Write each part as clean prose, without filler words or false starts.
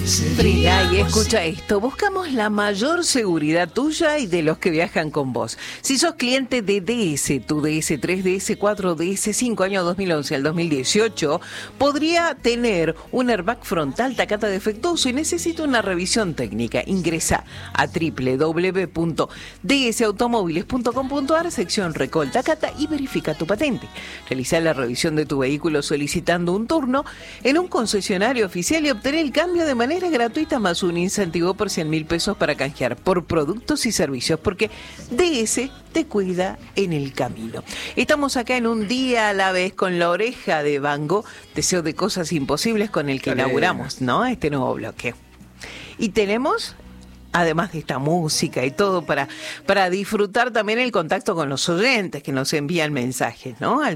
Frida, y escucha esto, buscamos la mayor seguridad tuya y de los que viajan con vos. Si sos cliente de DS, tu DS3, DS4, DS5, año 2011 al 2018, podría tener un airbag frontal Takata defectuoso y necesita una revisión técnica. Ingresa a www.dsautomóviles.com.ar, sección Recall Takata, y verifica tu patente. Realiza la revisión de tu vehículo solicitando un turno en un concesionario oficial y obtener el cambio de manera gratuita más un incentivo por 100.000 pesos para canjear por productos y servicios, porque DS te cuida en el camino. Estamos acá en Un Día a la Vez con La Oreja de Van Gogh, deseo de cosas imposibles, con el que inauguramos, ¿no?, este nuevo bloque. Y tenemos, además de esta música y todo, para disfrutar también el contacto con los oyentes que nos envían mensajes, ¿no?, al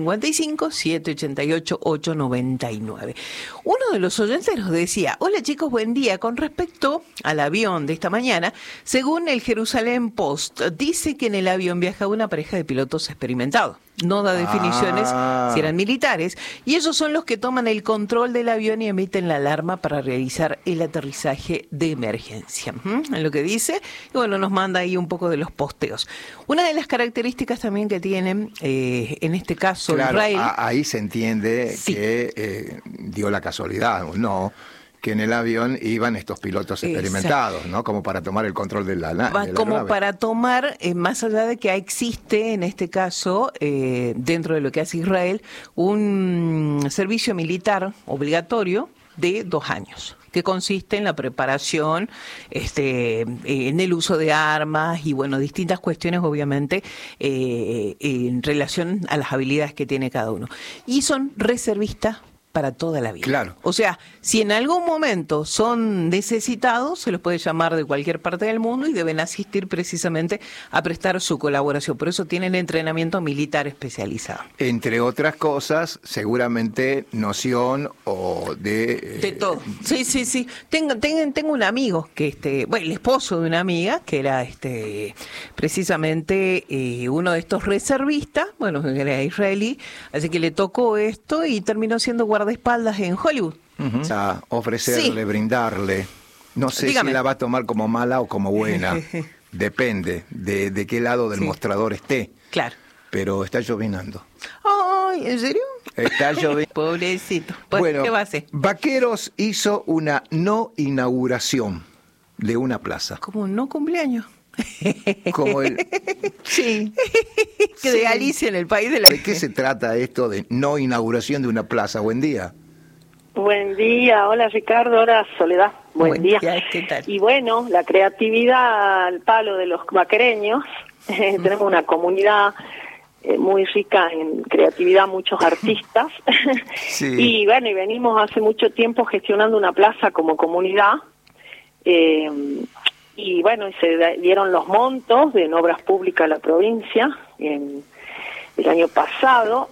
155-788-899. Uno de los oyentes nos decía: hola chicos, buen día. Con respecto al avión de esta mañana, según el Jerusalén Post, dice que en el avión viaja una pareja de pilotos experimentados. No da definiciones si eran militares, y ellos son los que toman el control del avión y emiten la alarma para realizar el aterrizaje de emergencia. Es lo que dice, y bueno, nos manda ahí un poco de los posteos. Una de las características también que tienen, en este caso, claro, Israel... ahí se entiende sí, que dio la casualidad, ¿no?, que en el avión iban estos pilotos experimentados, exacto, ¿no?, como para tomar el control de la nave. Como para tomar, más allá de que existe, en este caso, dentro de lo que hace Israel, un servicio militar obligatorio de 2 años, que consiste en la preparación, en el uso de armas y, bueno, distintas cuestiones, obviamente, en relación a las habilidades que tiene cada uno. Y son reservistas para toda la vida. Claro. O sea, si en algún momento son necesitados, se los puede llamar de cualquier parte del mundo y deben asistir precisamente a prestar su colaboración. Por eso tienen entrenamiento militar especializado. Entre otras cosas, seguramente noción o de todo. Sí. Tengo un amigo que, el esposo de una amiga, que era precisamente uno de estos reservistas, bueno, era israelí, así que le tocó esto y terminó siendo guardaespaldas en Hollywood. O sea, ofrecerle, brindarle. No sé si la va a tomar como mala o como buena. Depende de qué lado del mostrador esté. Claro. Pero está llovinando. Ay, ¿en serio? Está lloviendo. Pobrecito. Bueno, ¿qué va a hacer? Vaqueros hizo una no inauguración de una plaza. ¿Como un no cumpleaños? Como el... Sí. Que de Alicia en el País de la... ¿De qué se trata esto de no inauguración de una plaza? Buen día. Buen día, hola Ricardo, hola Soledad, buen día. ¿Qué tal? Y bueno, la creatividad al palo de los vaquereños, tenemos una comunidad muy rica en creatividad, muchos artistas, sí. Y bueno, y venimos hace mucho tiempo gestionando una plaza como comunidad, y bueno, y se dieron los montos en obras públicas a la provincia el año pasado,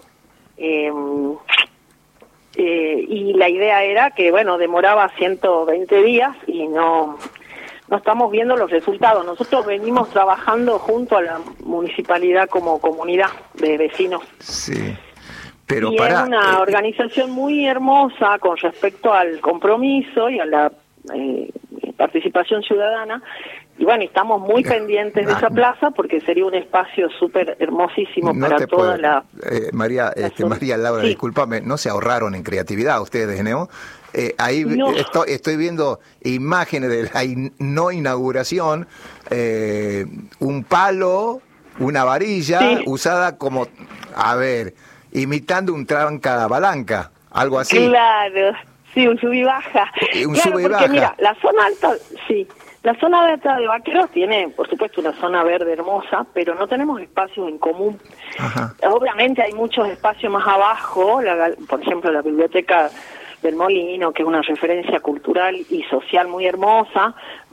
y la idea era que, bueno, demoraba 120 días y no estamos viendo los resultados. Nosotros venimos trabajando junto a la municipalidad como comunidad de vecinos. Sí. Pero y es una organización muy hermosa con respecto al compromiso y a la participación ciudadana. Y bueno, estamos muy pendientes de esa plaza porque sería un espacio súper hermosísimo para toda la... María Laura, sí. Discúlpame, ¿no se ahorraron en creatividad ustedes, no? Ahí no. Estoy viendo imágenes de la no inauguración, un palo, una varilla, sí, usada como, imitando un trancabalanca, algo así. Claro, sí, un sub y baja. Claro, porque mira, la zona alta, sí. La zona alta de Vaqueros tiene, por supuesto, una zona verde hermosa, pero no tenemos espacios en común. Ajá. Obviamente hay muchos espacios más abajo, por ejemplo, la biblioteca del Molino, que es una referencia cultural y social muy hermosa,